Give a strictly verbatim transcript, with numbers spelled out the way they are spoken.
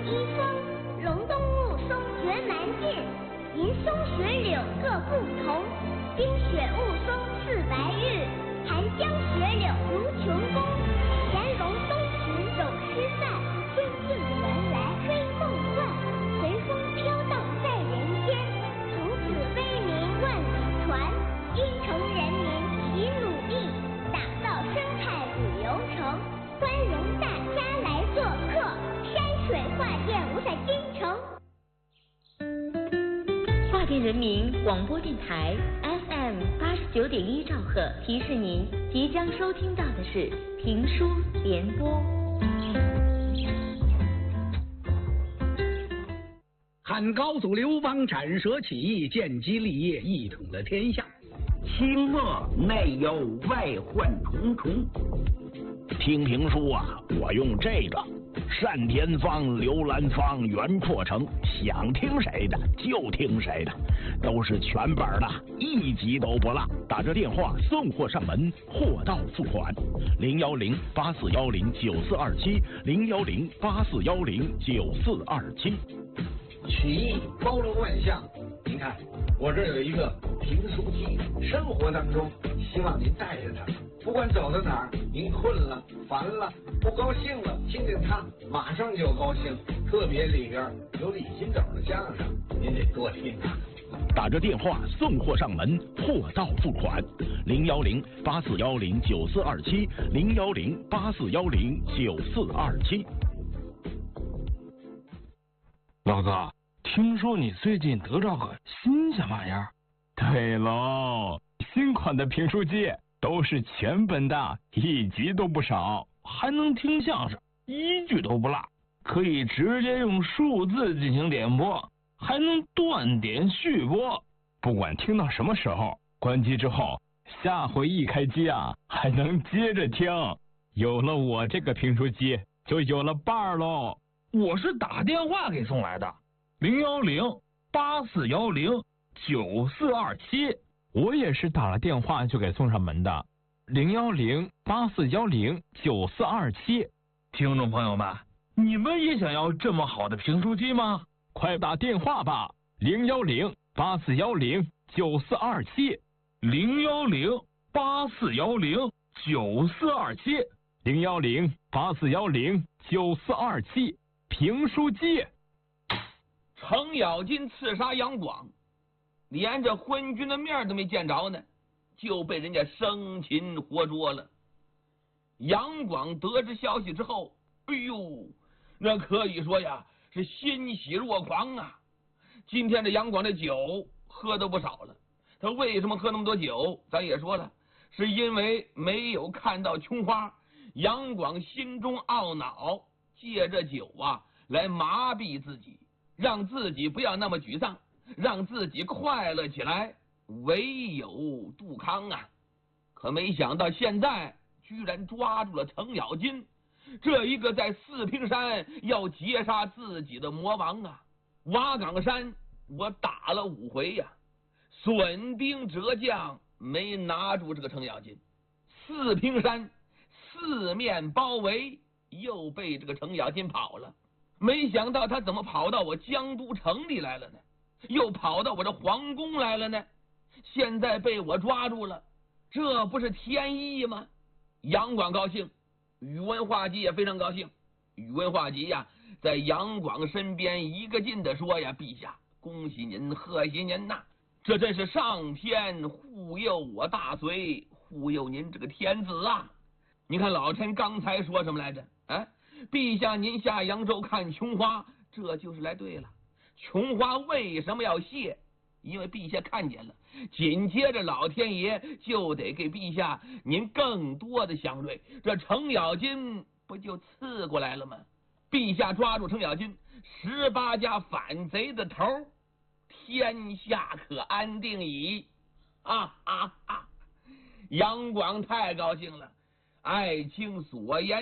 一峰，隆冬暮松绝蛮劲，银松水柳各不同。冰雪雾凇似白日，寒江雪柳如琼宫。闲龙东池走失散，天境原来飞梦幻。随风飘荡在人间，从此威名万里传。京城人民齐努力，打造生态旅游城，欢迎大家来做客山水画店五彩京城。 华电人民广播电台 F M 八十九点一兆赫提示您，即将收听到的是评书联播。 汉高祖刘邦斩蛇起义，建基立业，一统了天下。 清末内忧外患重重。 听评书啊，我用这个单田芳、刘兰芳、袁阔成，想听谁的就听谁的，都是全本的，一集都不落。打着电话送货上门，货到付款。零幺零八四幺零九四二七，零幺零八四幺零九四二七。 曲艺包罗万象，您看我这有一个评书机，生活当中希望您带着它，不管走到哪儿，您困了、烦了、不高兴了，听见它马上就高兴。特别里边有李金斗的相声，您得多听啊。 打着电话送货上门，货到付款。零幺零八四幺零九四二七，零幺零八四幺零九四二七。 老哥，听说你最近得着个新鲜玩意儿？ 对喽，新款的评书机都是全本的，一集都不少， 还能听相声，一句都不落，可以直接用数字进行点播，还能断点续播。 不管听到什么时候，关机之后，下回一开机啊，还能接着听。有了我这个评书机，就有了伴儿喽。 我是打电话给送来的，零幺零八四幺零九四二七。 我也是打了电话就给送上门的，零幺零八四幺零九四二七。 听众朋友们，你们也想要这么好的评书机吗？ 快打电话吧，零幺零八四幺零九四二七， 零幺零八四幺零九四二七， 零幺零八四幺零九四二七。评书机。 程咬金刺杀杨广，连这昏君的面都没见着呢，就被人家生擒活捉了。杨广得知消息之后，哎呦，那可以说呀是欣喜若狂啊！今天这杨广的酒喝的不少了，他为什么喝那么多酒？咱也说了，是因为没有看到琼花，杨广心中懊恼。借着酒啊来麻痹自己，让自己不要那么沮丧，让自己快乐起来，唯有杜康啊！可没想到现在居然抓住了程咬金，这一个在四平山要截杀自己的魔王啊！瓦岗山我打了五回呀、啊，损兵折将没拿住这个程咬金，四平山四面包围，又被这个程咬金跑了，没想到他怎么跑到我江都城里来了呢？又跑到我这皇宫来了呢？现在被我抓住了，这不是天意吗？杨广高兴，宇文化及也非常高兴。宇文化及呀，在杨广身边一个劲的说呀：“陛下，恭喜您，贺喜您呐！这真是上天护佑我大隋，护佑您这个天子啊！你看老臣刚才说什么来着？哎，陛下您下扬州看琼花，这就是来对了。琼花为什么要谢？因为陛下看见了，紧接着老天爷就得给陛下您更多的祥瑞，这程咬金不就刺过来了吗？陛下抓住程咬金，十八家反贼的头，天下可安定矣！啊啊啊！杨广太高兴了，爱卿所言